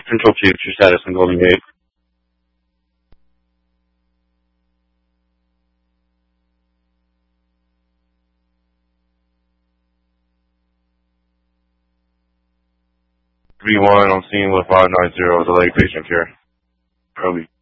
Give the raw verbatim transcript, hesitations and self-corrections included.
Control Chief, your status on Golden Gate. V one on scene with five nine zero, delayed patient care. Probably.